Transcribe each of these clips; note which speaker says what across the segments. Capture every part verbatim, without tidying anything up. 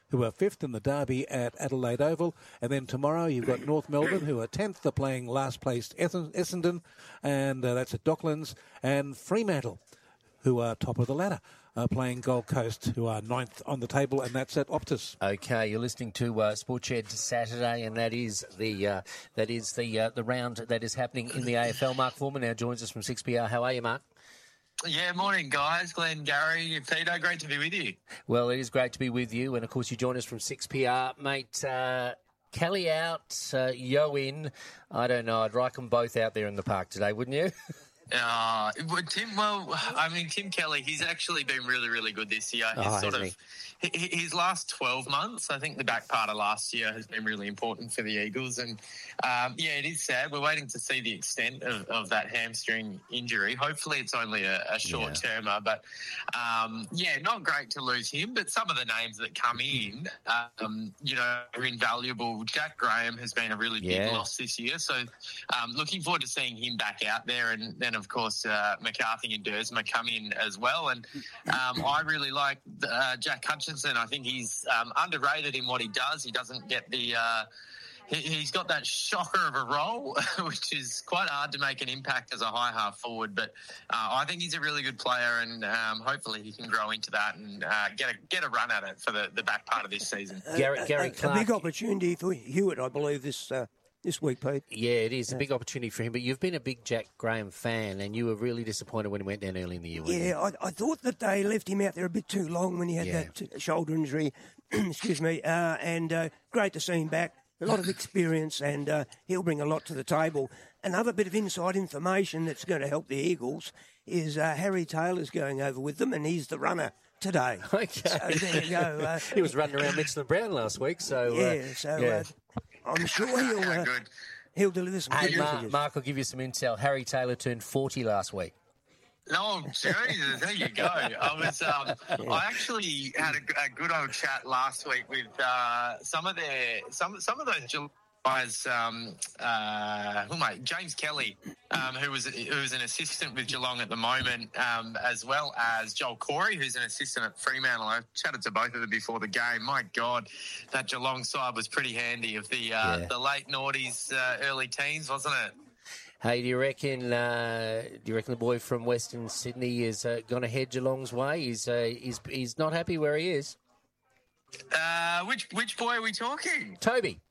Speaker 1: who are fifth in the Derby at Adelaide Oval. And then tomorrow you've got North Melbourne, who are tenth. They're playing last-placed Essendon, and uh, that's at Docklands. And Fremantle, who are top of the ladder, uh, playing Gold Coast, who are ninth on the table, and that's at Optus.
Speaker 2: Okay, you're listening to uh, Sportshed Saturday, and that is the uh, that is the uh, the round that is happening in the A F L. Mark Foreman now joins us from six P R. How are you, Mark?
Speaker 3: Yeah, morning, guys. Glenn, Gary, Peter, great to be with you.
Speaker 2: Well, it is great to be with you, and of course you join us from six P R, mate. Uh, Kelly out, uh, Yo in. I don't know. I'd like them both out there in the park today, wouldn't you?
Speaker 3: Uh, well, Tim, well, I mean, Tim Kelly, he's actually been really, really good this year. He's
Speaker 2: Oh,
Speaker 3: sort of,
Speaker 2: hasn't
Speaker 3: he- his last twelve months, I think the back part of last year has been really important for the Eagles. And, um, yeah, it is sad. We're waiting to see the extent of, of that hamstring injury. Hopefully it's only a, a short-termer. But, um, yeah, not great to lose him. But some of the names that come in, um, you know, are invaluable. Jack Graham has been a really big
Speaker 2: Yeah.
Speaker 3: loss this year. So um, looking forward to seeing him back out there. And then, of course, uh, McCarthy and Dersma come in as well. And um, I really like uh, Jack Hutchinson. I think he's um, underrated in what he does. He doesn't get the... Uh, he, he's got that shocker of a role, which is quite hard to make an impact as a high half forward. But uh, I think he's a really good player, and um, hopefully he can grow into that and uh, get a get a run at it for the, the back part of this season.
Speaker 2: Gary,
Speaker 4: a,
Speaker 2: Gary
Speaker 4: a,
Speaker 2: Clark.
Speaker 4: a big opportunity for Hewitt, I believe, this uh, this week, Pete.
Speaker 2: Yeah, it is a big opportunity for him. But you've been a big Jack Graham fan, and you were really disappointed when he went down early in the year. weren't you?
Speaker 4: Yeah, I, I thought that they left him out there a bit too long when he had
Speaker 2: Yeah.
Speaker 4: that uh, shoulder injury. Excuse me. Uh, and uh, great to see him back. A lot of experience, and uh, he'll bring a lot to the table. Another bit of inside information that's going to help the Eagles is uh, Harry Taylor's going over with them, and he's the runner today.
Speaker 2: Okay.
Speaker 4: So there you go. Uh,
Speaker 2: He was running around Mitchell and Brown last week, so uh,
Speaker 4: yeah, so
Speaker 2: yeah.
Speaker 4: Uh, I'm sure he'll uh,
Speaker 3: Good.
Speaker 4: he'll deliver some
Speaker 2: Hey,
Speaker 4: good
Speaker 2: Mark,
Speaker 4: messages.
Speaker 2: Mark will give you some intel. Harry Taylor turned forty last week.
Speaker 3: Oh, Jesus, there you go. I was, um, I actually had a, a good old chat last week with uh, some of their, some some of those guys. Um, uh, who mate, James Kelly, um, who was who was an assistant with Geelong at the moment, um, as well as Joel Corey, who's an assistant at Fremantle. I chatted to both of them before the game. My God, that Geelong side was pretty handy of the uh,
Speaker 2: Yeah.
Speaker 3: the late noughties, uh, early teens, wasn't it?
Speaker 2: Hey, do you reckon? Uh, do you reckon the boy from Western Sydney is uh, going to head Geelong's way? He's uh, he's he's not happy where he is.
Speaker 3: Uh, which which boy are we talking?
Speaker 2: Toby.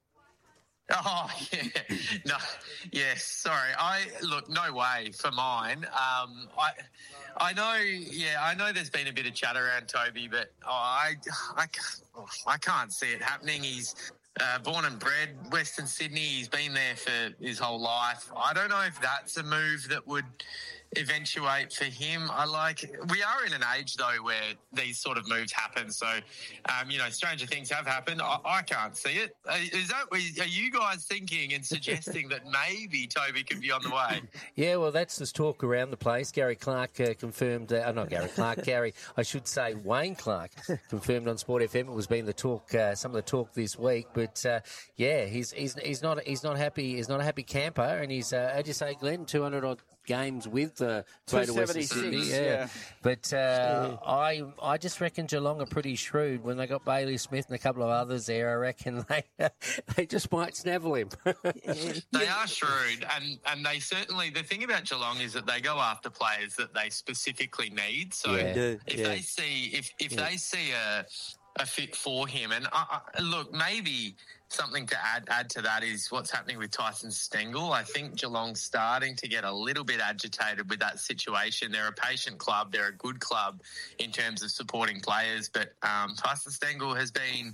Speaker 3: Oh, yeah. No, yes, sorry. I look, no way for mine. Um, I I know, yeah, I know there's been a bit of chat around Toby, but oh, I, I, I can't see it happening. He's uh, born and bred Western Sydney. He's been there for his whole life. I don't know if that's a move that would eventuate for him. I like, we are in an age though where these sort of moves happen. So, um, you know, stranger things have happened. I, I can't see it. Is that, are you guys thinking and suggesting that maybe Toby could be on the way?
Speaker 2: Yeah, well, that's the talk around the place. Gary Clark uh, confirmed, uh, oh, not Gary Clark, Gary, I should say Wayne Clark confirmed on Sport F M. It was been the talk, uh, some of the talk this week. But uh, yeah, he's he's he's not he's not happy. He's not a happy camper, and he's uh, how'd you say, Glenn, two hundred odd games with uh, Greater Western Sydney. Yeah.
Speaker 5: yeah.
Speaker 2: But uh, I I just reckon Geelong are pretty shrewd. When they got Bailey Smith and a couple of others there, I reckon they they just might snavel him.
Speaker 3: They are shrewd, and, and they certainly, the thing about Geelong is that they go after players that they specifically need. So
Speaker 2: Yeah.
Speaker 4: do,
Speaker 3: if
Speaker 4: yeah.
Speaker 3: they see if, if they see a a fit for him, and I, I, look, maybe something to add add to that is what's happening with Tyson Stengel. I think Geelong's starting to get a little bit agitated with that situation. They're a patient club. They're a good club in terms of supporting players, but um, Tyson Stengel has been...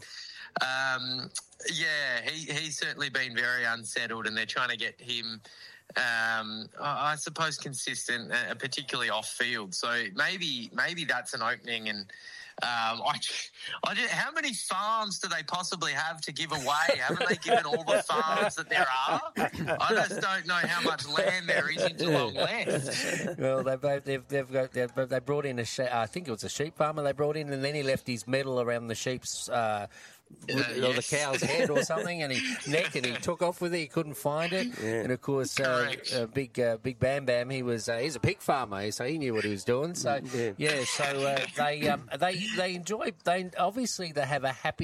Speaker 3: Um, yeah, he, he's certainly been very unsettled, and they're trying to get him, um, I I suppose, consistent, uh, particularly off field. So maybe maybe that's an opening. And um, I, I just, how many farms do they possibly have to give away? Haven't they given all the farms that there are? I just don't know how much land there is in Geelong left.
Speaker 2: Well, they both they've they've got they've, they brought in a she- I think it was a sheep farmer they brought in, and then he left his medal around the sheep's. Uh,
Speaker 3: Uh,
Speaker 2: or
Speaker 3: yes.
Speaker 2: the cow's head or something, and he neck, and he took off with it. He couldn't find it, and of course, uh,
Speaker 3: Correct.
Speaker 2: uh, big uh, big Bam Bam. He was uh, he's a pig farmer, so he knew what he was doing. So yeah, so uh, they um, they they enjoy. They obviously they have a happy